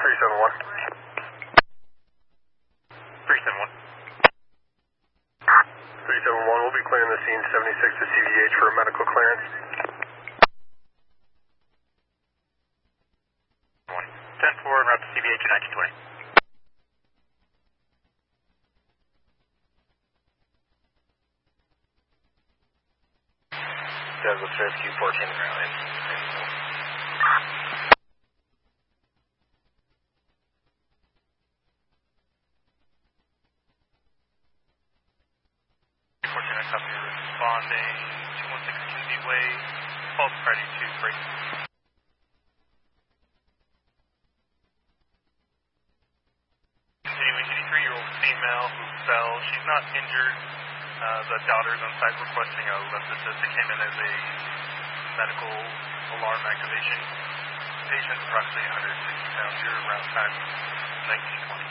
371. 371. 371, we'll be clearing the scene 76 to CVH for a medical clearance. 10-4 and route to CVH at 1920. Douglas 5, Q14 ground. Q14, I copy responding. 216 Kinsey Way, false priority 2, break. Continuing 83-year-old female who fell. She's not injured. The daughter's on site requesting a left assist. It came in as a medical alarm activation. Patient's approximately 160 pounds. You're around time 1920.